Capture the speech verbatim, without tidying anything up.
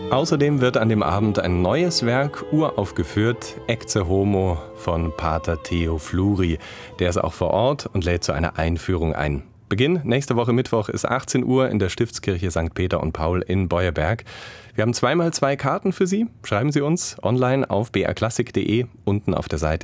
Außerdem wird an dem Abend ein neues Werk uraufgeführt, Ecce Homo von Pater Theo Fluri. Der ist auch vor Ort und lädt zu einer Einführung ein. Beginn nächste Woche Mittwoch ist achtzehn Uhr in der Stiftskirche Sankt Peter und Paul in Beuerberg. Wir haben zweimal zwei Karten für Sie. Schreiben Sie uns online auf b r klassik punkt de, unten auf der Seite